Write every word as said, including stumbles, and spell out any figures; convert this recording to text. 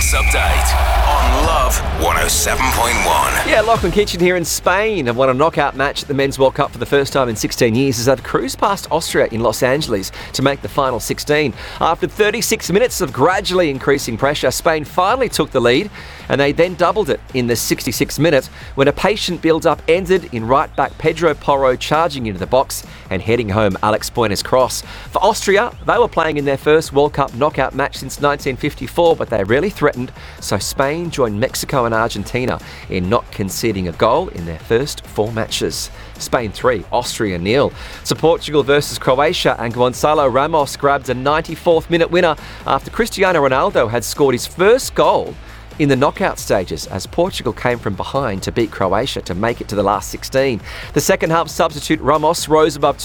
Sports Update on Love one oh seven point one. Yeah, Lachlan Kitchen here in Spain have won a knockout match at the Men's World Cup for the first time in sixteen years as they've cruised past Austria in Los Angeles to make the final sixteen. After thirty-six minutes of gradually increasing pressure, Spain finally took the lead and they then doubled it in the sixty-sixth minute when a patient build-up ended in right-back Pedro Porro charging into the box and heading home Alex Poyner's cross. For Austria, they were playing in their first World Cup knockout match since nineteen fifty-four, but they really threatened, so Spain joined Mexico and Argentina in not conceding a goal in their first four matches. Spain three, Austria nil. So Portugal versus Croatia, and Gonzalo Ramos grabbed a ninety-fourth minute winner after Cristiano Ronaldo had scored his first goal in the knockout stages as Portugal came from behind to beat Croatia to make it to the last sixteen. The second half substitute Ramos rose above